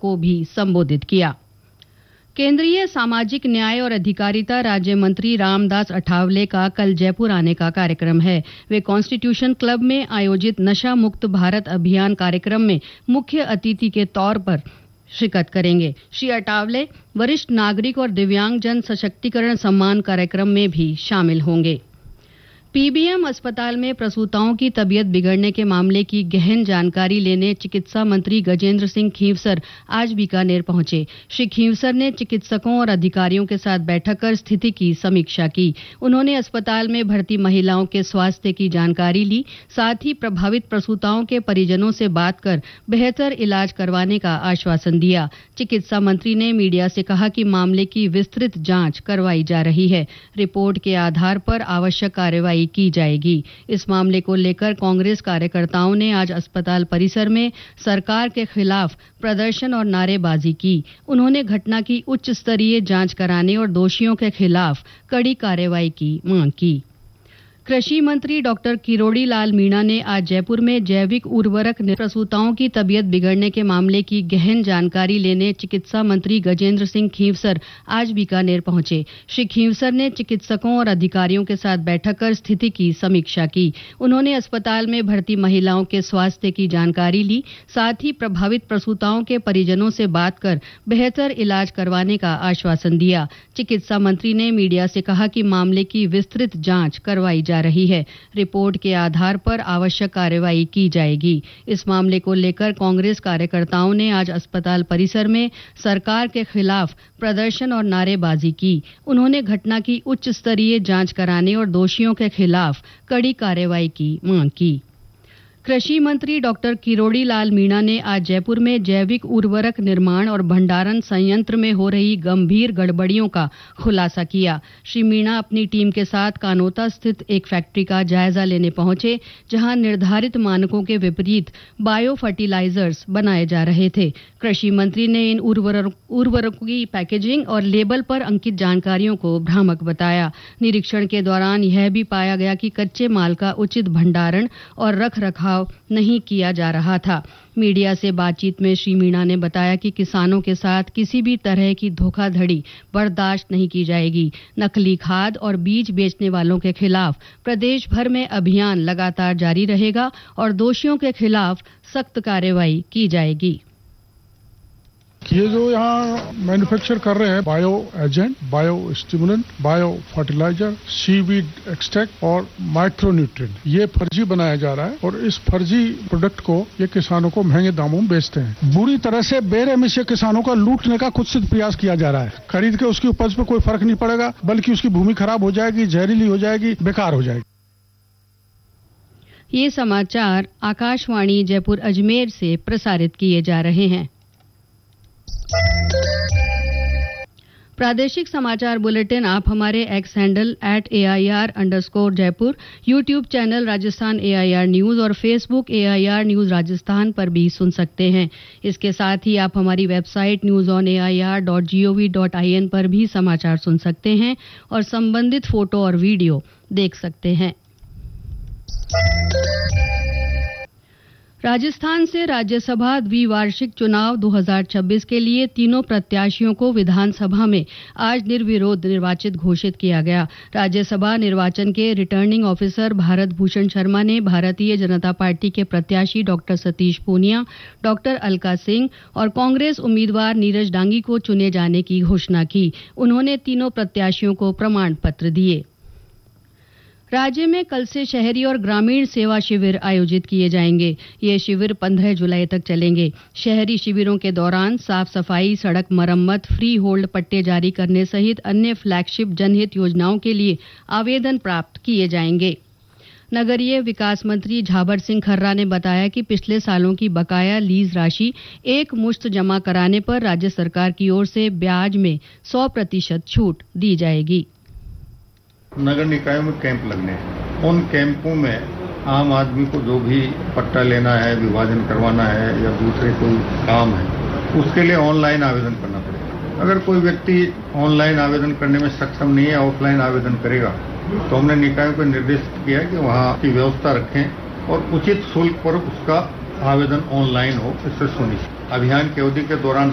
को भी संबोधित किया। केंद्रीय सामाजिक न्याय और अधिकारिता राज्य मंत्री रामदास अठावले का कल जयपुर आने का कार्यक्रम है। वे कॉन्स्टिट्यूशन क्लब में आयोजित नशा मुक्त भारत अभियान कार्यक्रम में मुख्य अतिथि के तौर पर शिरकत करेंगे। श्री अठावले वरिष्ठ नागरिक और दिव्यांग जन सशक्तिकरण सम्मान कार्यक्रम में भी शामिल होंगे। पीबीएम अस्पताल में प्रसूताओं की तबीयत बिगड़ने के मामले की गहन जानकारी लेने चिकित्सा मंत्री गजेंद्र सिंह खींवसर आज बीकानेर पहुंचे। श्री खींवसर ने चिकित्सकों और अधिकारियों के साथ बैठक कर स्थिति की समीक्षा की। उन्होंने अस्पताल में भर्ती महिलाओं के स्वास्थ्य की जानकारी ली, साथ ही प्रभावित प्रसूताओं के परिजनों से बात कर बेहतर इलाज करवाने का आश्वासन दिया। चिकित्सा मंत्री ने मीडिया से कहा कि मामले की विस्तृत जांच करवाई जा रही है। रिपोर्ट के आधार पर आवश्यक कार्रवाई की जाएगी। इस मामले को लेकर कांग्रेस कार्यकर्ताओं ने आज अस्पताल परिसर में सरकार के खिलाफ प्रदर्शन और नारेबाजी की। उन्होंने घटना की उच्च स्तरीय जांच कराने और दोषियों के खिलाफ कड़ी कार्रवाई की मांग की। कृषि मंत्री डॉक्टर किरोड़ी लाल मीणा ने आज जयपुर में जैविक उर्वरक प्रसूताओं की तबीयत बिगड़ने के मामले की गहन जानकारी लेने चिकित्सा मंत्री गजेंद्र सिंह खींवसर आज बीकानेर पहुंचे। श्री खींवसर ने चिकित्सकों और अधिकारियों के साथ बैठक कर स्थिति की समीक्षा की। उन्होंने अस्पताल में भर्ती महिलाओं के स्वास्थ्य की जानकारी ली, साथ ही प्रभावित प्रसूताओं के परिजनों से बात कर बेहतर इलाज करवाने का आश्वासन दिया। चिकित्सा मंत्री ने मीडिया से कहा कि मामले की विस्तृत जांच करवाई जा रही है। रिपोर्ट के आधार पर आवश्यक कार्रवाई की जाएगी। इस मामले को लेकर कांग्रेस कार्यकर्ताओं ने आज अस्पताल परिसर में सरकार के खिलाफ प्रदर्शन और नारेबाजी की। उन्होंने घटना की उच्च स्तरीय जांच कराने और दोषियों के खिलाफ कड़ी कार्रवाई की मांग की। कृषि मंत्री डॉक्टर किरोड़ी लाल मीणा ने आज जयपुर में जैविक उर्वरक निर्माण और भंडारण संयंत्र में हो रही गंभीर गड़बड़ियों का खुलासा किया। श्री मीणा अपनी टीम के साथ कानोता स्थित एक फैक्ट्री का जायजा लेने पहुंचे, जहां निर्धारित मानकों के विपरीत बायो फर्टिलाइजर्स बनाए जा रहे थे। कृषि मंत्री ने इन उर्वरकों की पैकेजिंग और लेबल पर अंकित जानकारियों को भ्रामक बताया। निरीक्षण के दौरान यह भी पाया गया कि कच्चे माल का उचित भंडारण और रख रखाव नहीं किया जा रहा था। मीडिया से बातचीत में श्री मीणा ने बताया कि किसानों के साथ किसी भी तरह की धोखाधड़ी बर्दाश्त नहीं की जाएगी। नकली खाद और बीज बेचने वालों के खिलाफ प्रदेश भर में अभियान लगातार जारी रहेगा और दोषियों के खिलाफ सख्त कार्रवाई की जाएगी। ये जो यहाँ मैन्युफैक्चर कर रहे हैं bio agent, bio stimulant, bio fertiliser, seaweed extract और माइक्रोन्यूट्रिएंट, ये फर्जी बनाया जा रहा है और इस फर्जी प्रोडक्ट को ये किसानों को महंगे दामों में बेचते हैं। बुरी तरह से बेरहमी से किसानों का लूटने का खुद से प्रयास किया जा रहा है। खरीद के उसकी उपज पर कोई फर्क नहीं पड़ेगा, बल्कि उसकी भूमि खराब हो जाएगी, जहरीली हो जाएगी, बेकार हो जाएगी। ये समाचार आकाशवाणी जयपुर अजमेर से प्रसारित किए जा रहे हैं। प्रादेशिक समाचार बुलेटिन आप हमारे x handle @AIR_जयपुर, YouTube channel Rajasthan AIR news और फेसबुक AIR न्यूज राजस्थान पर भी सुन सकते हैं। इसके साथ ही आप हमारी वेबसाइट newsonair.gov.in पर भी समाचार सुन सकते हैं और संबंधित फोटो और वीडियो देख सकते हैं। राजस्थान से राज्यसभा द्विवार्षिक चुनाव 2026 के लिए तीनों प्रत्याशियों को विधानसभा में आज निर्विरोध निर्वाचित घोषित किया गया। राज्यसभा निर्वाचन के रिटर्निंग ऑफिसर भारत भूषण शर्मा ने भारतीय जनता पार्टी के प्रत्याशी डॉक्टर सतीश पूनिया, डॉक्टर अलका सिंह और कांग्रेस उम्मीदवार नीरज डांगी को चुने जाने की घोषणा की। उन्होंने तीनों प्रत्याशियों को प्रमाण पत्र दिए। राज्य में कल से शहरी और ग्रामीण सेवा शिविर आयोजित किए जाएंगे। ये शिविर 15 जुलाई तक चलेंगे। शहरी शिविरों के दौरान साफ सफाई, सड़क मरम्मत, फ्री होल्ड पट्टे जारी करने सहित अन्य फ्लैगशिप जनहित योजनाओं के लिए आवेदन प्राप्त किए जाएंगे। नगरीय विकास मंत्री झाबर सिंह खर्रा ने बताया कि पिछले सालों की बकाया लीज राशि एक मुश्त जमा कराने पर राज्य सरकार की ओर से ब्याज में 100% छूट दी जाएगी। नगर निकायों में कैंप लगने हैं। उन कैंपों में आम आदमी को जो भी पट्टा लेना है, विभाजन करवाना है या दूसरे कोई काम है, उसके लिए ऑनलाइन आवेदन करना पड़ेगा। अगर कोई व्यक्ति ऑनलाइन आवेदन करने में सक्षम नहीं है, ऑफलाइन आवेदन करेगा, तो हमने निकायों को निर्देशित किया कि वहाँ की व्यवस्था रखें और उचित शुल्क पर उसका आवेदन ऑनलाइन हो, इससे सुनिश्चित। अभियान की अवधि के दौरान